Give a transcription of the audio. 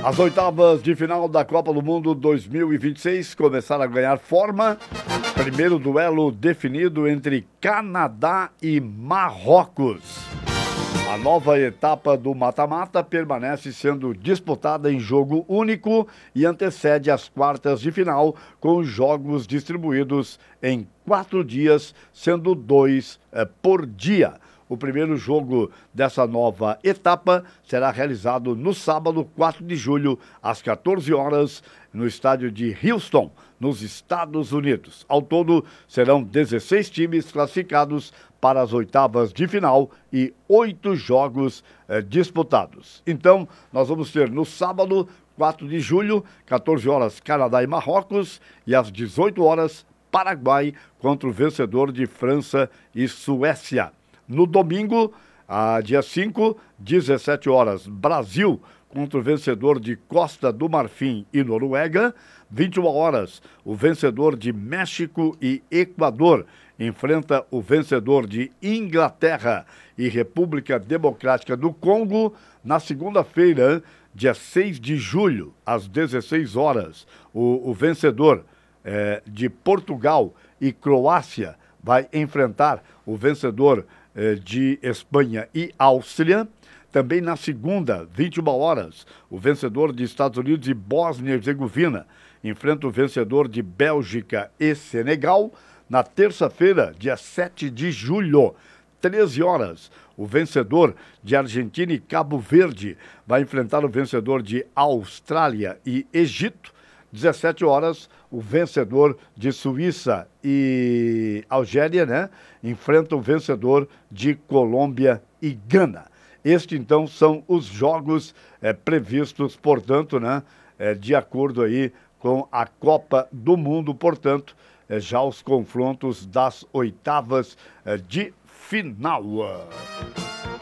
As oitavas de final da Copa do Mundo 2026 começaram a ganhar forma. Primeiro duelo definido entre Canadá e Marrocos. A nova etapa do mata-mata permanece sendo disputada em jogo único e antecede as quartas de final, com os jogos distribuídos em 4 dias, sendo 2 por dia. O primeiro jogo dessa nova etapa será realizado no sábado, 4 de julho, às 14 horas, no estádio de Houston, nos Estados Unidos. Ao todo, serão 16 times classificados para as oitavas de final e 8 jogos disputados. Então, nós vamos ter no sábado, 4 de julho, 14 horas, Canadá e Marrocos, e às 18 horas, Paraguai contra o vencedor de França e Suécia. No domingo, dia 5, 17 horas, Brasil contra o vencedor de Costa do Marfim e Noruega. 21 horas, o vencedor de México e Equador enfrenta o vencedor de Inglaterra e República Democrática do Congo. Na segunda-feira, dia 6 de julho, às 16 horas, o vencedor de Portugal e Croácia vai enfrentar o vencedor de Espanha e Áustria. Também na segunda, 21 horas, o vencedor de Estados Unidos e Bósnia e Herzegovina enfrenta o vencedor de Bélgica e Senegal. Na terça-feira, dia 7 de julho, 13 horas, o vencedor de Argentina e Cabo Verde vai enfrentar o vencedor de Austrália e Egito. 17 horas, o vencedor de Suíça e Algéria, enfrenta o vencedor de Colômbia e Gana. Estes, então, são os jogos previstos, portanto, de acordo aí com a Copa do Mundo, portanto, já os confrontos das oitavas de final.